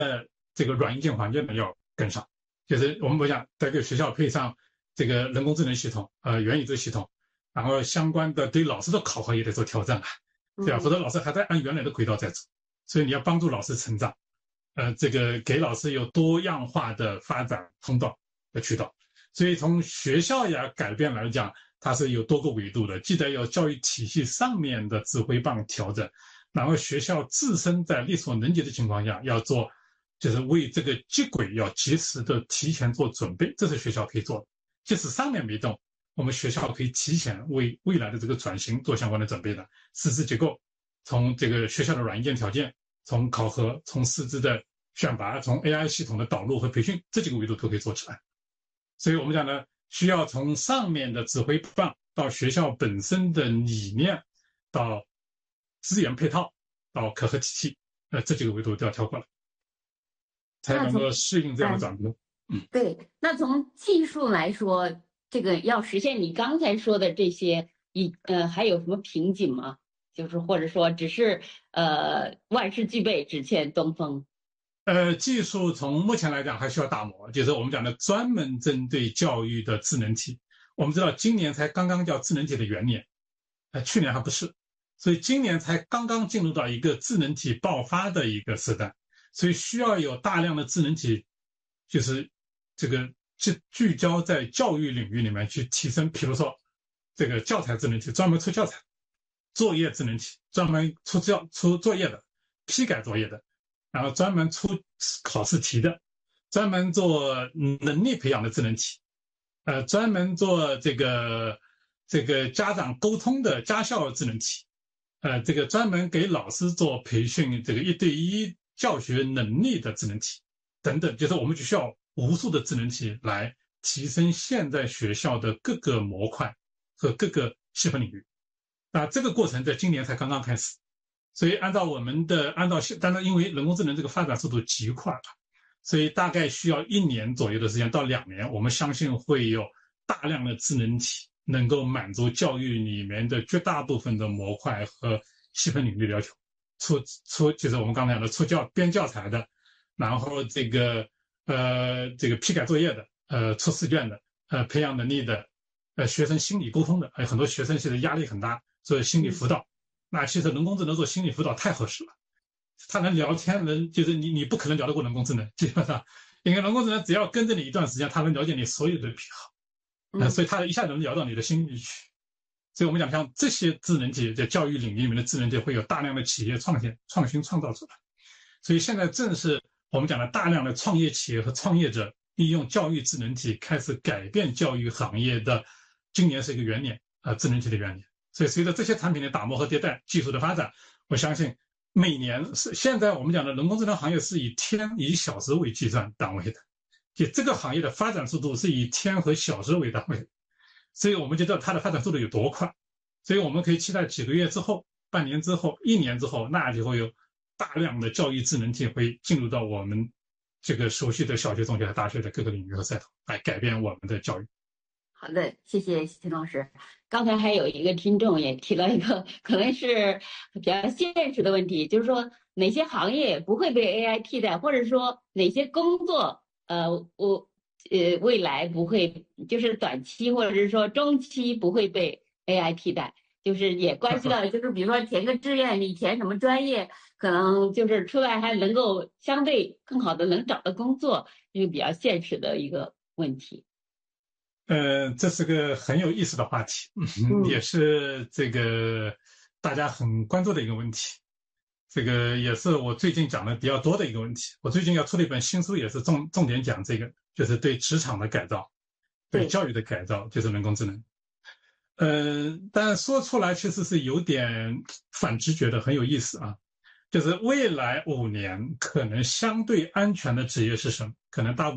这个软硬件环境呢要跟上，就是我们讲在给学校配上这个人工智能系统、元宇宙系统，然后相关的对老师的考核也得做调整啊，对吧？否则老师还在按原来的轨道在走，所以你要帮助老师成长，这个给老师有多样化的发展通道和渠道。所以从学校呀改变来讲，它是有多个维度的，记得要教育体系上面的指挥棒调整，然后学校自身在力所能及的情况下要做，就是为这个接轨要及时的提前做准备，这是学校可以做的。即使上面没动，我们学校可以提前为未来的这个转型做相关的准备的。师资结构，从这个学校的软硬件条件，从考核，从师资的选拔，从 AI 系统的导入和培训，这几个维度都可以做起来。所以我们讲呢，需要从上面的指挥棒到学校本身的理念，到资源配套，到可核体系，这几个维度都要跳过来，才能够适应这样的转变。 对，那从技术来说，这个要实现你刚才说的这些，还有什么瓶颈吗？就是或者说只是万事俱备，只欠东风。 技术从目前来讲还需要打磨，就是我们讲的专门针对教育的智能体。我们知道今年才刚刚叫智能体的元年，去年还不是，所以今年才刚刚进入到一个智能体爆发的一个时代，所以需要有大量的智能体，就是这个聚焦在教育领域里面去提升，比如说这个教材智能体，专门出教材；作业智能体，专门出作业的，批改作业的。然后专门出考试题的，专门做能力培养的智能体，专门做这个家长沟通的家校智能体，这个专门给老师做培训，这个1对1教学能力的智能体等等，就是我们就需要无数的智能体来提升现在学校的各个模块和各个细分领域。那这个过程在今年才刚刚开始。所以当然因为人工智能这个发展速度极快了，所以大概需要1年左右的时间到2年，我们相信会有大量的智能体能够满足教育里面的绝大部分的模块和细分领域的要求。就是我们刚才讲的编教材的，然后这个批改作业的，出试卷的，培养能力的，学生心理沟通的，很多学生现在压力很大，所以心理辅导。那其实人工智能做心理辅导太合适了，它能聊天，就是你不可能聊得过人工智能，基本上，因为人工智能只要跟着你一段时间，它能了解你所有的癖好，所以它一下能聊到你的心里去。所以我们讲像这些智能体在教育领域里面的智能体会有大量的企业创新创造出来，所以现在正是我们讲的大量的创业企业和创业者利用教育智能体开始改变教育行业的，今年是一个元年智能体的元年。所以随着这些产品的打磨和迭代，技术的发展，我相信每年现在我们讲的人工智能行业是以小时为计算单位的，就这个行业的发展速度是以天和小时为单位的，所以我们就知道它的发展速度有多快。所以我们可以期待几个月之后、半年之后、1年之后，那就会有大量的教育智能体会进入到我们这个熟悉的小学、中学和大学的各个领域和赛道，来改变我们的教育。 好的，谢谢秦老师。刚才还有一个听众也提了一个可能是比较现实的问题，就是说哪些行业不会被 AI 替代，或者说哪些工作未来不会，就是短期或者是说中期不会被 AI 替代，就是也关系到就是比如说填个志愿，你填什么专业，可能就是出来还能够相对更好的能找到工作，一个比较现实的一个问题。 这是个很有意思的话题，也是这个大家很关注的一个问题。这个也是我最近讲的比较多的一个问题。我最近要出了一本新书，也是重点讲这个，就是对职场的改造，对教育的改造，就是人工智能。但说出来其实是有点反直觉的，很有意思啊。就是未来5年可能相对安全的职业是什么？可能大部分